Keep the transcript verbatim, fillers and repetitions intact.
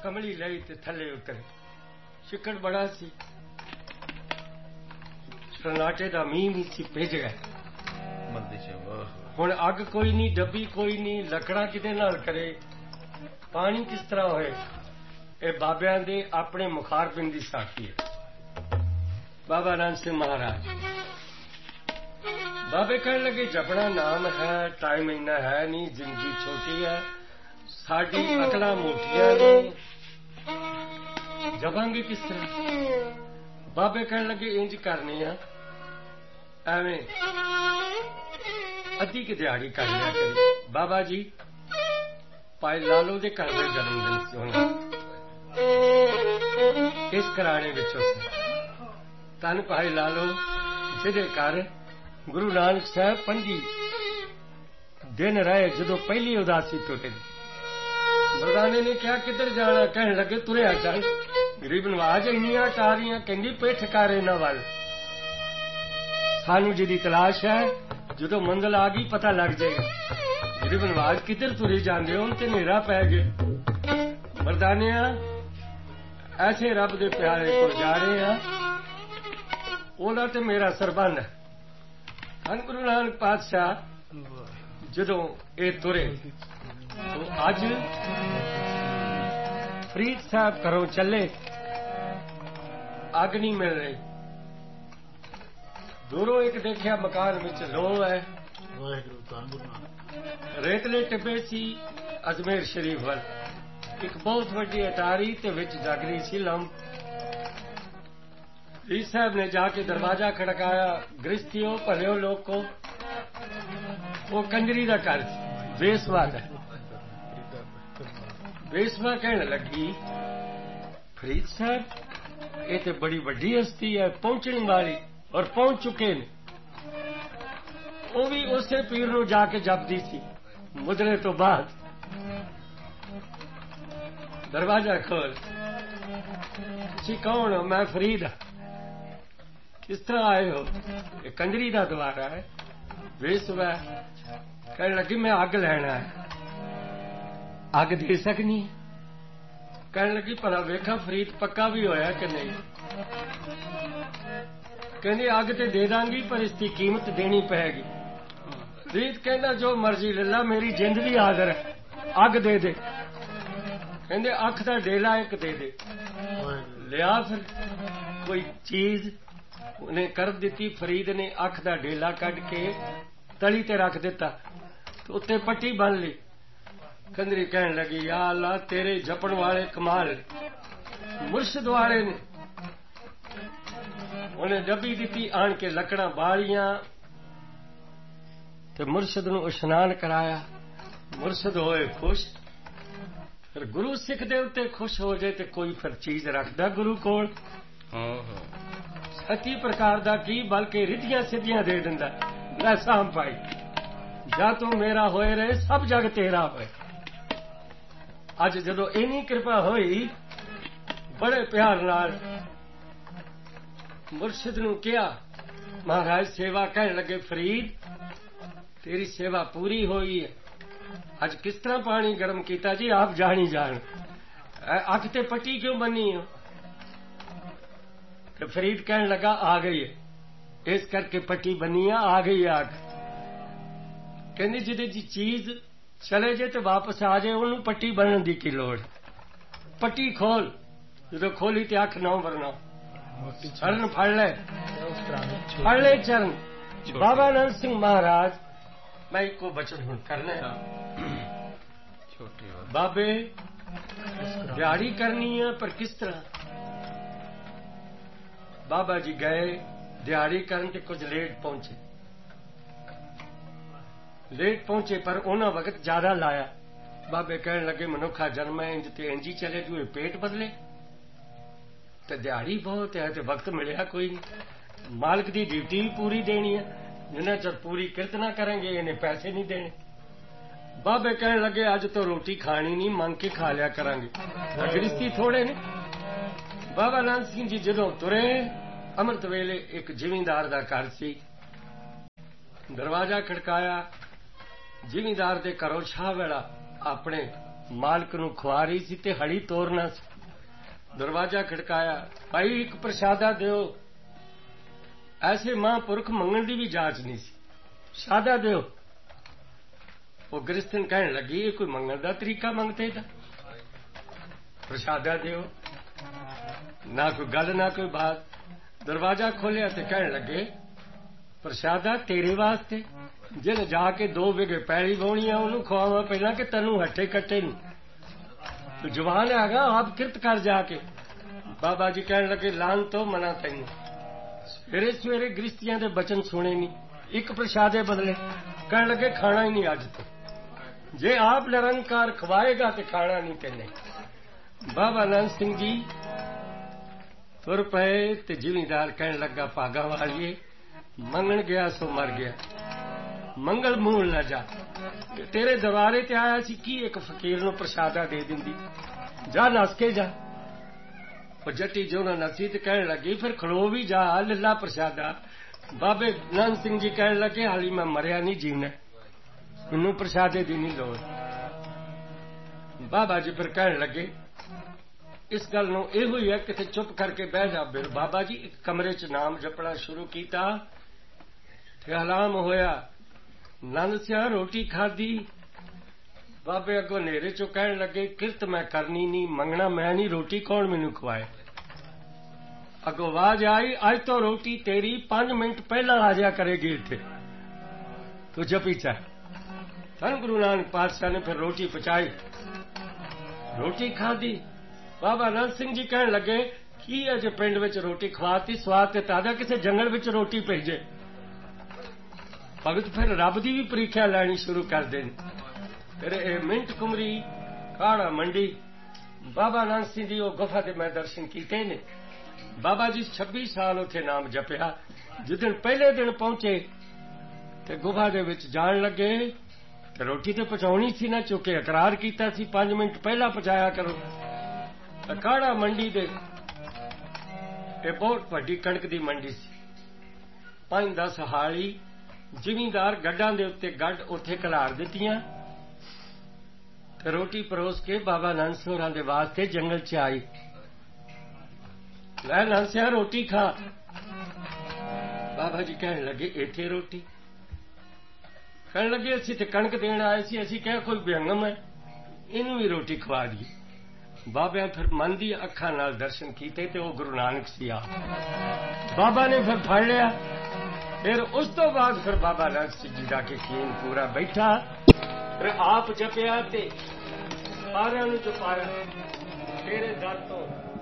कमली लई ते थले उतरे। चिकड़ बड़ा सी, सन्नाटे दा मींह भी सी भिज गए। हुण अग कोई नहीं, डब्बी कोई नहीं, लकड़ा किदे नाल करे, पानी किस तरह होए। ये बाबियां दे अपने मुखारबिन दी साखी है। बाबा नानक सिंह महाराज बाबे कहने लगे जपना नाम है, टाइम इन्ना है नहीं, जिंदगी छोटी है, साडी अकला मोटियां ने, जपांगे किस तरह। बाबे कहने लगे इंज करनी है, एवें अद्धी की दिहाड़ी कर लिया करी। बाबा जी भाई लालो दे घर में जन्मदिन से होना, इस कराने विचों तन भाई लालो जिहदे घर गुरु नानक साहब पंजी दिन रहे, जदों पहली उदासी टुटे। मर्दाने ने क्या किधर जाना, कहने लगे तुरया चल, गरीब नवाज इन्नियां टारियां, कहंदी पिठ कर इन्हां वल, सानू जिहदी तलाश है जदों मंजिल आ गई पता लग जाएगा। गरीब नवाज किधर तुरी जांदे हो, ते नेरा पै गया। मर्दानिया ऐसे रब दे प्यारे को जा रहे हैं, ओदा ते मेरा सरबंध है। धन गुरु नानक पातशाह जदों ये तुरे तो अज फरीद साहब घरों चले, अग नहीं मिल रही। दूरों एक देखिया मकान विच लो है, रेतले टिब्बे सी अजमेर शरीफ वाल, एक बहुत वड्डी अटारी ते विच जागरी सी लंब। फरीद साहब ने जाके दरवाजा खड़काया, गृहस्थियों भलियो लोको, वो कंजरी का घर बेसवा का। बेसवा कहने लगी फरीद साहब ये तो बड़ी वड्डी हस्ती है, पहुंचने वाली और पहुंच चुके ने। वो भी उसे पीर नूं जाके जपदी सी मुदरे तो बाद। दरवाजा खोल, तुसीं कौन हो? मैं फरीद हाँ। किस तरह आए हो? ये कंजरी का द्वारा है। बेसवा कहने लगी मैं अग लेना है। अग दे सकनी? कहने लगी भला वेखा फरीद पक्का भी होया कि नहीं। कहनी अग ते दे दांगी पर इसकी कीमत देनी पैगी। फरीद कहना जो मर्जी ले ला, मेरी जिंद भी हाजिर है, अग दे दे। कहते अख का डेला एक दे दे। लिया फिर कोई चीज उन्हें कर दी। फरीद ने अख का डेला कढ़ के तली ते रख दिता, तो उत्ते पट्टी बन ली। कंजरी कहने लगी या अल्लाह तेरे जपन वाले कमाल, मुर्शद वाले ने। उन्हें डब्बी दी आन के लकड़ा बालियां ते मुर्शद नूं इशनान कराया। मुर्शद होए खुश। फिर गुरु सिख दे उत्ते खुश हो जाए तो कोई फिर चीज रखदा गुरु कोल। अति प्रकार दा की बल्कि रिधियां सिद्धियां दे दिंदा। मैं साम पाई जा तू मेरा होए रहे, सब जग तेरा होए। अज जदों इन्नी कृपा होई, बड़े प्यार नाल मुर्शिद नूं कहा महाराज सेवा। कहने लगे फरीद तेरी सेवा पूरी होई है। अज किस तरह पानी गर्म किया जी आप जानी जान। अख ते पट्टी क्यों बनी हो? तो फरीद कहने लगा आ गई है, इस करके पट्टी बनी है, आ गई है आग। कहनी जिदे जी चीज चले जे तो वापस आ जाए, उन्होंने पट्टी बनने की की लोड़। पट्टी खोल, जो खोली तो अख नौ वरना चरण फड़ ले, फड़ ले चरण। बाबा नानक सिंह महाराज मैं इको बचन हूं करना छोटे बाबे दिहाड़ी करनी है, पर किस तरह? बाबा जी गए दिहाड़ी करन ते कुछ लेट पहुंचे। लेट पहुंचे पर उन्होंने वक्त ज्यादा लाया। बाबे कहने लगे मनुखा जन्म है, इंज ते इंज ही चले जुए पेट बदले, तो दिहाड़ी बहुत है, तो वक्त मिलया कोई नहीं। मालिक की ड्यूटी भी पूरी देनी है, जिन्हें चर पूरी किरत ना करेंगे इन्हें पैसे नहीं देने। बाबे कहने लगे अज तो रोटी खानी नहीं, मंग के खा लिया करांगे, गृहस्थी थोड़े ने। बाबा नानक सिंह जी जदों तुरे, अमृत वेले एक जिमींदार का घर सी। दरवाजा खड़काया, जिमींदार दे घरों शाह वेला अपने ਮਾਲਕ ਨੂੰ ਖਵਾ ਰਹੀ ਸੀ ਤੇ ਹੜੀ ਤੋਰਨਾ ਸੀ। ਦਰਵਾਜ਼ਾ ਖੜਕਾਇਆ, ਭਾਈ ਇੱਕ ਪ੍ਰਸ਼ਾਦਾ ਦਿਓ। ਐਸੇ ਮਹਾਂਪੁਰਖ ਮੰਗਣ ਦੀ ਵੀ ਜਾਂਚ ਨਹੀਂ ਸੀ, ਪ੍ਰਸ਼ਾਦਾ ਦਿਓ। ਉਹ ਗ੍ਰਸਤਨ ਕਹਿਣ ਲੱਗੀ, ਇਹ ਕੋਈ ਮੰਗਣ ਦਾ ਤਰੀਕਾ ਮੰਗਤੇ ਦਾ, ਪ੍ਰਸ਼ਾਦਾ ਦਿਓ, ਨਾ ਕੋਈ ਗੱਲ ਨਾ ਕੋਈ ਬਾਤ। ਦਰਵਾਜ਼ਾ ਖੋਲਿਆ ਤੇ ਕਹਿਣ ਲੱਗੇ, ਪ੍ਰਸ਼ਾਦਾ ਤੇਰੇ ਵਾਸਤੇ, ਜਿਹਨੇ ਜਾ ਕੇ ਦੋ ਵਿਗੇ ਪੈਲੀ ਵਾਹੁਣੀ ਆ ਉਹਨੂੰ ਖਵਾਵਾਂ ਪਹਿਲਾਂ ਕਿ ਤੈਨੂੰ ਹੱਟੇ ਕੱਟੇ ਨੂੰ? ਤੂੰ ਜਵਾਨ ਹੈਗਾ, ਆਪ ਕਿਰਤ ਕਰ ਜਾ ਕੇ। ਬਾਬਾ ਜੀ ਕਹਿਣ ਲੱਗੇ, ਲਾਨ ਤੋਂ ਮਨਾ ਤੈਨੂੰ। ਸਵੇਰੇ ਸਵੇਰੇ ਗ੍ਰਸਤੀਆਂ ਦੇ ਬਚਨ ਸੁਣੇ ਨਹੀਂ, ਇੱਕ ਪ੍ਰਸ਼ਾਦੇ ਬਦਲੇ। ਕਹਿਣ ਲੱਗੇ, ਖਾਣਾ ਹੀ ਨਹੀਂ ਅੱਜ ਤੋਂ, ਜੇ ਆਪ ਨਿਰੰਕਾਰ ਖਵਾਏਗਾ ਤੇ ਖਾਣਾ ਨਹੀਂ ਤੇ ਨਹੀਂ। ਬਾਬਾ ਨਾਨਕ ਸਿੰਘ ਜੀ ਤੁਰ ਪਏ ਤੇ ਜ਼ਿਮੀਂਦਾਰ ਕਹਿਣ ਲੱਗਾ, ਭਾਗਾ ਵਾਲੀਏ, ਮੰਗਣ ਗਿਆ ਸੋ ਮਰ ਗਿਆ, ਮੰਗਲ ਮੂਲ ਨਾ ਜਾ। ਤੇਰੇ ਦਰਬਾਰੇ ਤੇ ਆਇਆ ਸੀ, ਕੀ ਇੱਕ ਫਕੀਰ ਨੂੰ ਪ੍ਰਸ਼ਾਦਾ ਦੇ ਦਿੰਦੀ? ਜਾ ਨੱਸ ਕੇ ਜਾ। ਉਹ ਜੱਟੀ ਜੋ ਨਾ ਨੱਸੀ ਤੇ ਕਹਿਣ ਲੱਗੀ, ਫਿਰ ਖਲੋ ਵੀ ਜਾ, ਲੱਲਾ ਪ੍ਰਸ਼ਾਦਾ। ਬਾਬੇ ਨਾਨਕ ਸਿੰਘ ਜੀ ਕਹਿਣ ਲੱਗੇ, ਹਾਲੀ ਮੈਂ ਮਰਿਆ ਨਹੀਂ, ਜੀਵਨਾ, ਮੈਨੂੰ ਪ੍ਰਸ਼ਾਦੇ ਦੀ ਨਹੀਂ ਲੋੜ। ਬਾਬਾ ਜੀ ਫਿਰ ਕਹਿਣ ਲੱਗੇ, ਇਸ ਗੱਲ ਨੂੰ ਇਹੋ ਹੀ ਹੈ ਕਿਤੇ ਚੁੱਪ ਕਰਕੇ ਬਹਿ ਜਾ। ਫਿਰ ਬਾਬਾ ਜੀ ਇੱਕ ਕਮਰੇ 'ਚ ਨਾਮ ਜਪਣਾ ਸ਼ੁਰੂ ਕੀਤਾ ਤੇ ਹਲਾਮ ਹੋਇਆ। ਨੰਦ ਸਿਆ ਰੋਟੀ ਖਾਧੀ। ਬਾਬੇ ਅੱਗੋਂ ਹਨੇਰੇ 'ਚੋਂ ਕਹਿਣ ਲੱਗੇ, ਕਿਰਤ ਮੈਂ ਕਰਨੀ ਨਹੀਂ, ਮੰਗਣਾ ਮੈਂ ਨਹੀਂ, ਰੋਟੀ ਕੌਣ ਮੈਨੂੰ ਖਵਾਏ? ਅੱਗੋਂ ਆਵਾਜ਼ ਆਈ, ਅੱਜ ਤੋਂ ਰੋਟੀ ਤੇਰੀ ਪੰਜ ਮਿੰਟ ਪਹਿਲਾਂ ਆ ਜਾਇਆ ਕਰੇਗੀ ਇੱਥੇ, ਤੂੰ ਜਪੀ ਚਾਹ। ਧੰਨ ਗੁਰੂ ਨਾਨਕ ਪਾਤਸ਼ਾਹ ਨੇ ਫਿਰ ਰੋਟੀ ਪਹੁੰਚਾਈ, ਰੋਟੀ ਖਾਧੀ। ਬਾਬਾ ਨਾਨਕ ਸਿੰਘ ਜੀ ਕਹਿਣ ਲੱਗੇ, ਕੀ ਅਜੇ ਪਿੰਡ ਵਿੱਚ ਰੋਟੀ ਖਵਾਤੀ, ਸਵਾਦ ਤੇ ਤਾਜ਼ਾ, ਕਿਸੇ ਜੰਗਲ ਵਿੱਚ ਰੋਟੀ ਭੇਜੇ। ਭਗਤ ਫਿਰ ਰੱਬ ਦੀ ਵੀ ਪ੍ਰੀਖਿਆ ਲੈਣੀ ਸ਼ੁਰੂ ਕਰਦੇ ਨੇ। ਫਿਰ ਇਹ ਮਿੰਟ ਕੁਮਰੀ, ਕਾੜਾ ਮੰਡੀ, ਬਾਬਾ ਨਾਨਕ ਸਿੰਘ ਜੀ ਉਹ ਗੁਫਾ ਦੇ ਮੈਂ ਦਰਸ਼ਨ ਕੀਤੇ ਨੇ। ਬਾਬਾ ਜੀ ਛੱਬੀ ਸਾਲ ਉੱਥੇ ਨਾਮ ਜਪਿਆ। ਜਿੱਦਣ ਪਹਿਲੇ ਦਿਨ ਪਹੁੰਚੇ ਤੇ ਗੁਫਾ ਦੇ ਵਿੱਚ ਜਾਣ ਲੱਗੇ ਤੇ ਰੋਟੀ ਤੇ ਪਹੁੰਚਾਉਣੀ ਸੀ ਨਾ, ਚੁੱਕੇ ਇਕਰਾਰ ਕੀਤਾ ਸੀ ਪੰਜ ਮਿੰਟ ਪਹਿਲਾਂ ਪਹੁੰਚਾਇਆ ਕਰੋ। ਕਾੜਾ ਮੰਡੀ ਦੇ, ਇਹ ਬਹੁਤ ਵੱਡੀ ਕਣਕ ਦੀ ਮੰਡੀ ਸੀ, ਪੰਜ ਦਸ ਹਾਲੀ ਜ਼ਿਮੀਂਦਾਰ ਗੱਡਾਂ ਦੇ ਉੱਤੇ ਗੱਡ ਉੱਥੇ ਖਿਲਾਰ ਦਿੱਤੀਆਂ ਤੇ ਰੋਟੀ ਪਰੋਸ ਕੇ ਬਾਬਾ ਨਾਨਕ ਸਿੰਘ ਹੋਰਾਂ ਦੇ ਵਾਸਤੇ ਜੰਗਲ 'ਚ ਆਈ। ਲੈ ਨਾਨਕ ਸਿਆ ਰੋਟੀ ਖਾ। ਬਾਬਾ ਜੀ ਕਹਿਣ ਲੱਗੇ, ਇੱਥੇ ਰੋਟੀ? ਕਹਿਣ ਲੱਗੇ, ਅਸੀਂ ਤੇ ਕਣਕ ਦੇਣ ਆਏ ਸੀ, ਅਸੀਂ ਕਿਹਾ ਕੋਈ ਵਿਅੰਗਮ ਹੈ, ਇਹਨੂੰ ਵੀ ਰੋਟੀ ਖਵਾ ਦਈਏ। ਬਾਬਿਆਂ ਫਿਰ ਮਨ ਦੀ ਅੱਖਾਂ ਨਾਲ ਦਰਸ਼ਨ ਕੀਤੇ ਤੇ ਉਹ ਗੁਰੂ ਨਾਨਕ ਸੀ ਆ। ਬਾਬਾ ਨੇ ਫਿਰ ਫੜ ਲਿਆ। ਫਿਰ ਉਸ ਤੋਂ ਬਾਅਦ ਫਿਰ ਬਾਬਾ ਨਾਨਕ ਸਿੰਘ ਜੀ ਦਾ ਯਕੀਨ ਪੂਰਾ ਬੈਠਾ, ਫਿਰ ਆਪ ਜਪਿਆ ਤੇ ਸਾਰਿਆਂ ਨੂੰ ਜਪਾਇਆ। ਤੇਰੇ ਦਰ ਤੋਂ